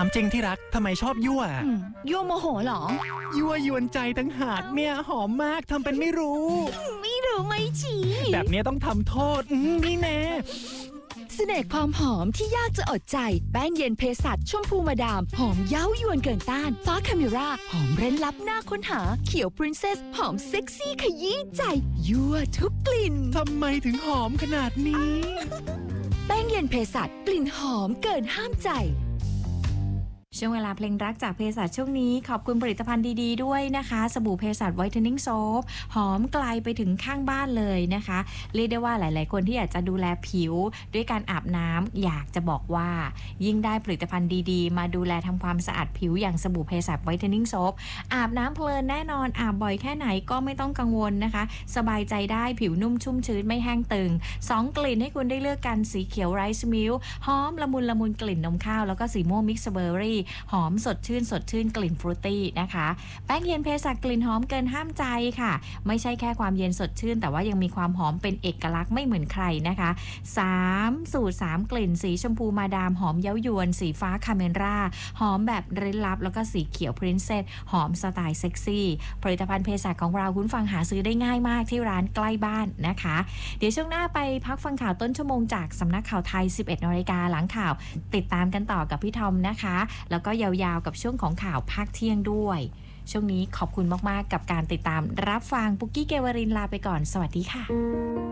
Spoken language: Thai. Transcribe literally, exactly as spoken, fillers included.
ามจริงที่รักทำไมชอบยั่วยั่วโมโหเหรอยั่วยวนใจตั้งหากเนี่ยหอมมากทำเป็นไม่รู้ไม่รู้ไม่ชี้แบบนี้ต้องทำโทษนี่แน่เสน่ห์ความหอมที่ยากจะอดใจแป้งเย็นเพสัชชมพูมาดามหอมเย้ายวนเกินต้านฟ้าคาเมราหอมเร้นลับหน้าค้นหาเขียวพรินเซสหอมเซ็กซี่ขยี้ใจยั่วทุกกลิ่นทำไมถึงหอมขนาดนี้แป้งเย็นเพสัชกลิ่นหอมเกินห้ามใจช่วงเวลาเพลงรักจากเภสัชช่วงนี้ขอบคุณผลิตภัณฑ์ดีๆด้วยนะคะสบู่เภสัชไวท์เทนนิ่งโซฟหอมไกลไปถึงข้างบ้านเลยนะคะเรียกได้ว่าหลายๆคนที่อยากจะดูแลผิวด้วยการอาบน้ำอยากจะบอกว่ายิ่งได้ผลิตภัณฑ์ดีๆมาดูแลทำความสะอาดผิวอย่างสบู่เภสัชไวท์เทนนิ่งโซฟอาบน้ำเพลินแน่นอนอาบบ่อยแค่ไหนก็ไม่ต้องกังวลนะคะสบายใจได้ผิวนุ่มชุ่มชื้นไม่แห้งตึงสองกลิ่นให้คุณได้เลือกกันสีเขียวไรซ์มิลค์หอมละมุนละมุนกลิ่นนมข้าวแล้วก็สีม่วงมิกซ์เบอร์รี่หอมสดชื่นสดชื่นกลิ่นฟรุตตี้นะคะแป้งเย็นเภสัชกลิ่นหอมเกินห้ามใจค่ะไม่ใช่แค่ความเย็นสดชื่นแต่ว่ายังมีความหอมเป็นเอกลักษณ์ไม่เหมือนใครนะคะสามสูตรสามกลิ่นสีชมพูมาดามหอมเย้ายวนสีฟ้าคาเมราหอมแบบเร้นลับแล้วก็สีเขียวพรินเซสหอมสไตล์เซ็กซี่ผลิตภัณฑ์เภสัชของเราคุณฟังหาซื้อได้ง่ายมากที่ร้านใกล้บ้านนะคะเดี๋ยวช่วงหน้าไปพักฟังข่าวต้นชั่วโมงจากสำนักข่าวไทย สิบเอ็ดนาฬิกาหลังข่าวติดตามกันต่อกับพี่ทอมนะคะแล้วก็ยาวๆกับช่วงของข่าวภาคเที่ยงด้วยช่วงนี้ขอบคุณมากๆกับการติดตามรับฟังปุกกี้เกวรินลาไปก่อนสวัสดีค่ะ